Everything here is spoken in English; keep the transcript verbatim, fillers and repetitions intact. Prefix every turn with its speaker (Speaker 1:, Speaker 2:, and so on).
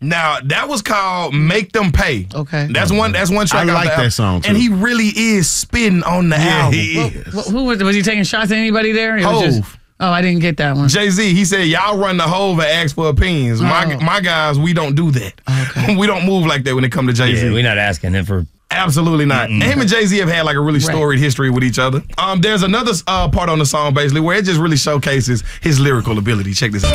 Speaker 1: Now that was called "Make Them Pay."
Speaker 2: Okay,
Speaker 1: that's one. That's one track.
Speaker 3: I like that
Speaker 1: album.
Speaker 3: song too.
Speaker 1: And he really is spitting on the
Speaker 3: yeah,
Speaker 1: album.
Speaker 3: He
Speaker 2: well,
Speaker 3: is.
Speaker 2: well, who was, was he taking shots at anybody there? It was
Speaker 1: Hove.
Speaker 2: just, oh, I didn't get that one.
Speaker 1: Jay-Z, he said, y'all run the Hove and ask for opinions. My
Speaker 2: Oh.
Speaker 1: my guys, we don't do that.
Speaker 2: Okay.
Speaker 1: We don't move like that when it comes to Jay-Z.
Speaker 4: Yeah, we're not asking him for.
Speaker 1: Absolutely not. And him and Jay-Z have had like a really storied history with each other. Um, there's another uh, part on the song basically where it just really showcases his lyrical ability. Check this out.